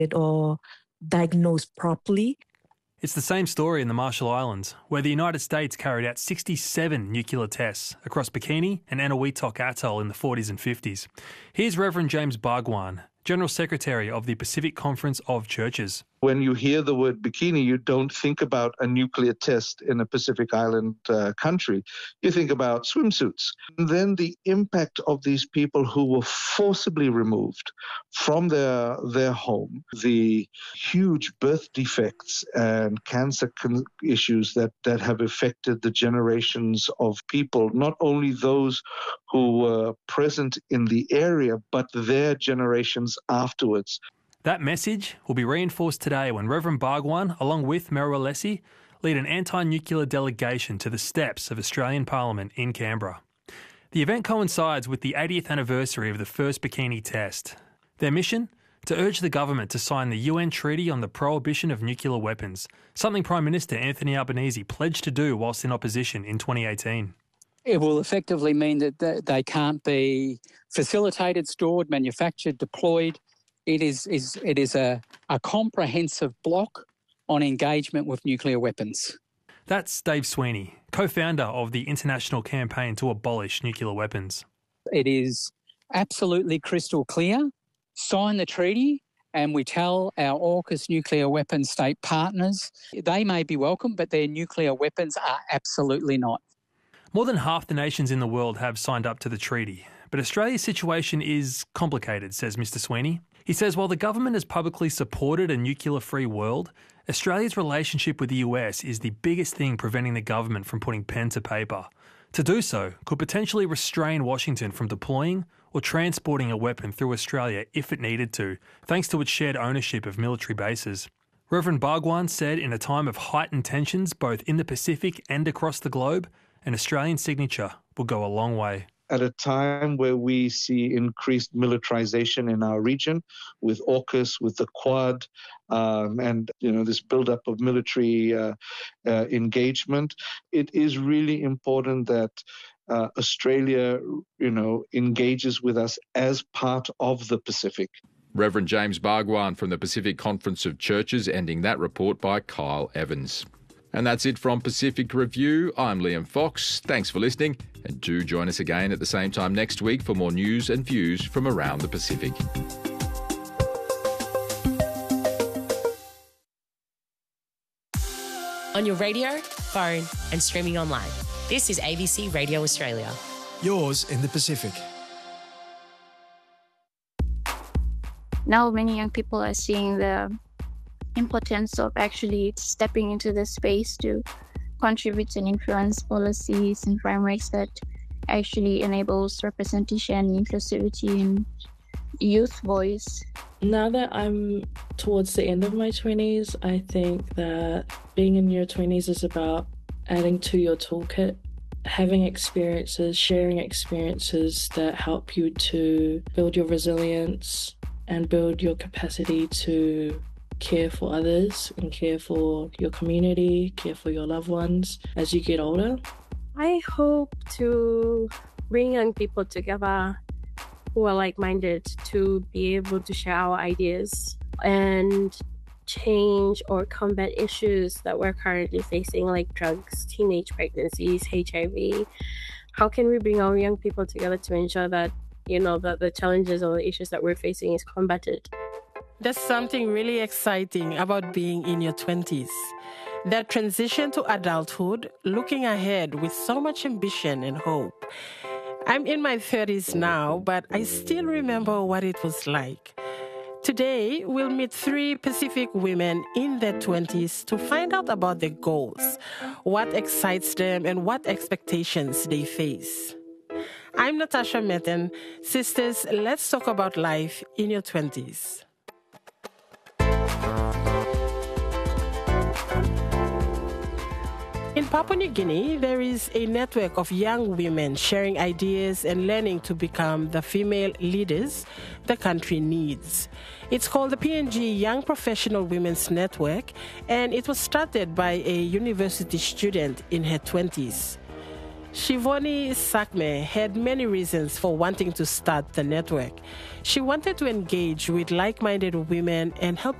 or diagnosed properly. It's the same story in the Marshall Islands, where the United States carried out 67 nuclear tests across Bikini and Eniwetok Atoll in the 40s and 50s. Here's Reverend James Bhagwan, General Secretary of the Pacific Conference of Churches. When you hear the word bikini, you don't think about a nuclear test in a Pacific Island country. You think about swimsuits. And then the impact of these people who were forcibly removed from their home, the huge birth defects and cancer issues that have affected the generations of people, not only those who were present in the area, but their generations afterwards. That message will be reinforced today when Reverend Bhagwan, along with Merrill Alessi, lead an anti-nuclear delegation to the steps of Australian Parliament in Canberra. The event coincides with the 80th anniversary of the first Bikini test. Their mission? To urge the government to sign the UN Treaty on the Prohibition of Nuclear Weapons, something Prime Minister Anthony Albanese pledged to do whilst in opposition in 2018. It will effectively mean that they can't be facilitated, stored, manufactured, deployed. It is a comprehensive block on engagement with nuclear weapons. That's Dave Sweeney, co-founder of the International Campaign to Abolish Nuclear Weapons. It is absolutely crystal clear. Sign the treaty and we tell our AUKUS nuclear weapons state partners they may be welcome, but their nuclear weapons are absolutely not. More than half the nations in the world have signed up to the treaty, but Australia's situation is complicated, says Mr Sweeney. He says while the government has publicly supported a nuclear-free world, Australia's relationship with the US is the biggest thing preventing the government from putting pen to paper. To do so could potentially restrain Washington from deploying or transporting a weapon through Australia if it needed to, thanks to its shared ownership of military bases. Reverend Bhagwan said in a time of heightened tensions both in the Pacific and across the globe, an Australian signature will go a long way. At a time where we see increased militarization in our region with AUKUS, with the Quad, and this buildup of military engagement, it is really important that Australia, engages with us as part of the Pacific. Reverend James Bhagwan from the Pacific Conference of Churches, ending that report by Kyle Evans. And that's it from Pacific Review. I'm Liam Fox. Thanks for listening, and do join us again at the same time next week for more news and views from around the Pacific. On your radio, phone and streaming online. This is ABC Radio Australia. Yours in the Pacific. Now many young people are seeing the importance of actually stepping into the space to contribute and influence policies and frameworks that actually enables representation and inclusivity in youth voice. Now that I'm towards the end of my 20s, I think that being in your 20s is about adding to your toolkit, having experiences, sharing experiences that help you to build your resilience and build your capacity to care for others and care for your community, care for your loved ones as you get older. I hope to bring young people together who are like-minded to be able to share our ideas and change or combat issues that we're currently facing, like drugs, teenage pregnancies, HIV. How can we bring our young people together to ensure that, that the challenges or the issues that we're facing is combated? There's something really exciting about being in your 20s. That transition to adulthood, looking ahead with so much ambition and hope. I'm in my 30s now, but I still remember what it was like. Today, we'll meet 3 Pacific women in their 20s to find out about their goals, what excites them, and what expectations they face. I'm Natasha Metten. Sisters, let's talk about life in your 20s. In Papua New Guinea, there is a network of young women sharing ideas and learning to become the female leaders the country needs. It's called the PNG Young Professional Women's Network, and it was started by a university student in her 20s. Shivoni Sakme had many reasons for wanting to start the network. She wanted to engage with like-minded women and help